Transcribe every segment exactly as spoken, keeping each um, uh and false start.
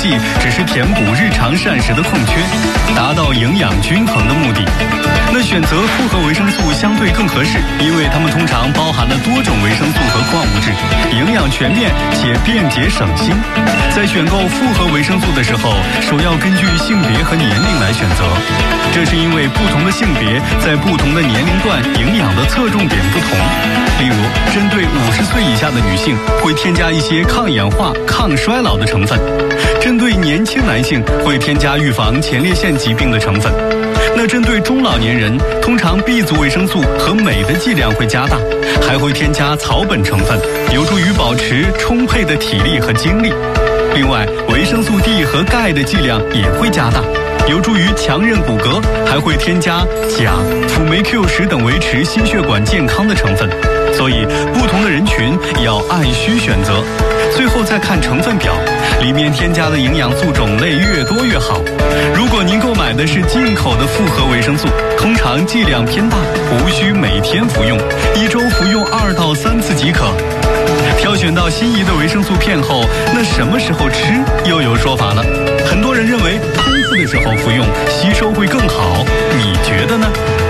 剂只是填补日常膳食的空缺，达到营养均衡的目的。那选择复合维生素相对更合适，因为它们通常包含了多种维生素和矿物质，营养全面且便捷省心。在选购复合维生素的时候，首要根据性别和年龄来选择，这是因为不同的性别在不同的年龄段营养的侧重点不同。例如，针对五十岁以下的女性，会添加一些抗氧化、抗衰老的成分；针对年轻男性，会添加预防前列腺疾病的成分。那针对中老年人，通常 B 族维生素和镁的剂量会加大，还会添加草本成分，有助于保持充沛的体力和精力。另外，维生素 D 和钙的剂量也会加大，有助于强韧骨骼，还会添加钾、辅酶 Q 十等维持心血管健康的成分。所以，不同的人群要按需选择。最后再看成分表，里面添加的营养素种类越多越好。如果您购买的是进口的复合维生素，通常剂量偏大，无需每天服用，一周服用二到三次即可。挑选到心仪的维生素片后，那什么时候吃又有说法了。很多人认为空腹的时候服用吸收会更好，你觉得呢？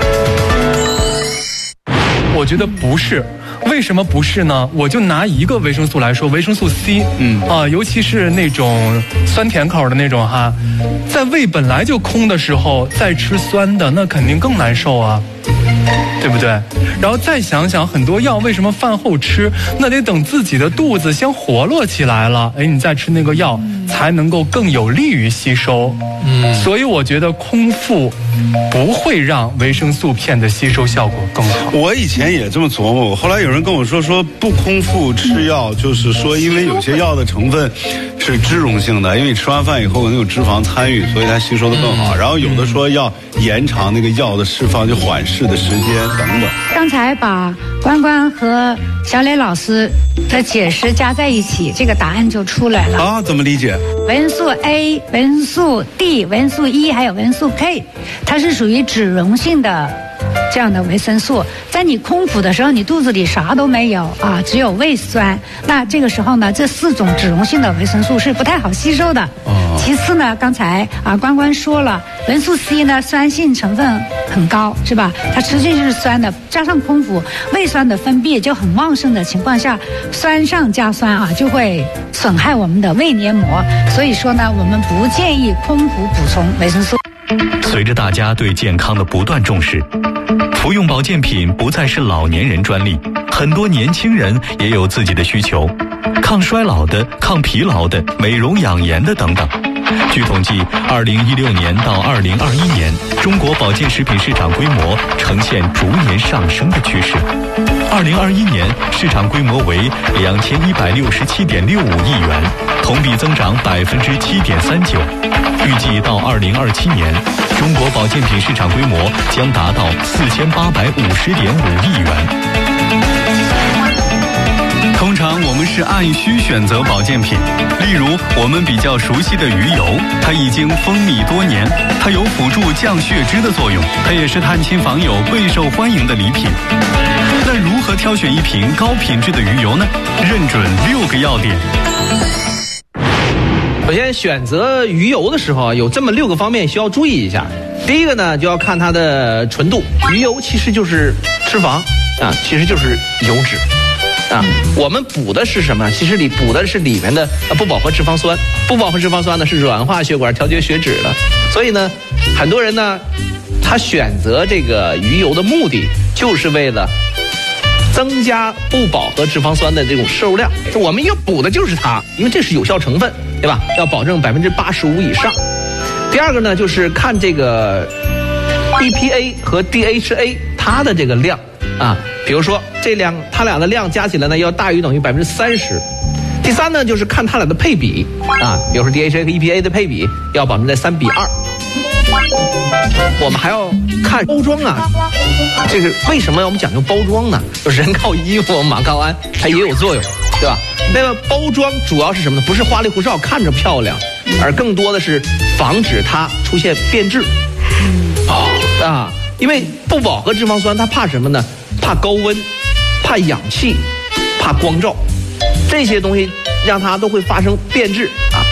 我觉得不是。为什么不是呢？我就拿一个维生素来说，维生素 C， 嗯啊，尤其是那种酸甜口的那种哈，在胃本来就空的时候再吃酸的，那肯定更难受啊，对不对？然后再想想，很多药为什么饭后吃？那得等自己的肚子先活络起来了，哎，你再吃那个药，才能够更有利于吸收。嗯，所以我觉得空腹不会让维生素片的吸收效果更好。 我以前也这么琢磨，后来有人跟我说，说不空腹吃药，就是说因为有些药的成分是脂溶性的，因为你吃完饭以后可能有脂肪参与，所以它吸收的更好。然后有的说要延长那个药的释放，就缓释的时间等等。 刚才把关关和小磊老师的解释加在一起，这个答案就出来了啊？怎么理解？ 维生素 A、维生素 D、维生素 E 还有维生素 K， 它是属于脂溶性的这样的维生素。在你空腹的时候，你肚子里啥都没有啊，只有胃酸。那这个时候呢，这四种脂溶性的维生素是不太好吸收的。哦。其次呢，刚才啊关关说了，维生素 C 呢酸性成分很高，是吧？它吃进去是酸的，加上空腹胃酸的分泌就很旺盛的情况下，酸上加酸啊，就会损害我们的胃黏膜。所以说呢，我们不建议空腹补充维生素。 随着大家对健康的不断重视，服用保健品不再是老年人专利，很多年轻人也有自己的需求，抗衰老的、抗疲劳的、美容养颜的等等。据统计，二零一六年到二零二一年，中国保健食品市场规模呈现逐年上升的趋势。二零二一年市场规模为两千一百六十七点六五亿元，同比增长百分之七点三九。预计到二零二七年，中国保健品市场规模将达到四千八百五十点五亿元。通常我们是按需选择保健品，例如我们比较熟悉的鱼油，它已经风靡多年，它有辅助降血脂的作用，它也是探亲访友备受欢迎的礼品。那如何挑选一瓶高品质的鱼油呢？认准六个要点。 首先选择鱼油的时候啊，有这么六个方面需要注意一下。第一个呢，就要看它的纯度。鱼油其实就是脂肪啊，其实就是油脂。啊，我们补的是什么？其实里补的是里面的不饱和脂肪酸。不饱和脂肪酸呢是软化血管、调节血脂的。所以呢，很多人呢，他选择这个鱼油的目的就是为了增加不饱和脂肪酸的这种摄入量。我们要补的就是它，因为这是有效成分，对吧？要保证百分之八十五以上。第二个呢，就是看这个 E P A 和 D H A 它的这个量啊。比如说这两它俩的量加起来呢要大于等于百分之三十。第三呢就是看它俩的配比啊，比如说 D H A 和 E P A 的配比要保证在三比二。我们还要看包装啊，这是为什么我们讲究包装呢？人靠衣服马靠鞍，它也有作用，对吧？那么包装主要是什么呢？不是花里胡哨看着漂亮，而更多的是防止它出现变质。哦啊，因为不饱和脂肪酸它怕什么呢？怕高温，怕氧气，怕光照，这些东西让它都会发生变质啊。